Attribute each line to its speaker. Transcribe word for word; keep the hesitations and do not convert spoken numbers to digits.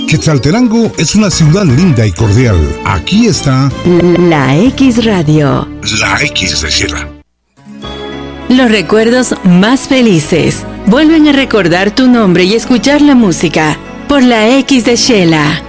Speaker 1: Quetzaltenango es una ciudad linda y cordial. Aquí está
Speaker 2: La X Radio.
Speaker 1: La X de Shela.
Speaker 2: Los recuerdos más felices vuelven a recordar tu nombre y escuchar la música por La X de Shela.